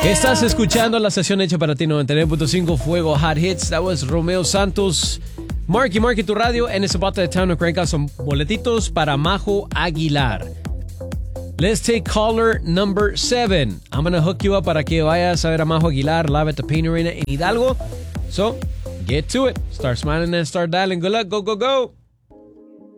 Estás escuchando la sesión hecha para ti 99.5 Fuego Hot Hits. That was Romeo Santos. Marky tu radio, and it's about that time to crank out some boletitos para Majo Aguilar. Let's take caller number 7. I'm going to hook you up para que vayas a ver a Majo Aguilar live at the Pain Arena in Hidalgo. So, get to it. Start smiling and start dialing. Good luck. Go.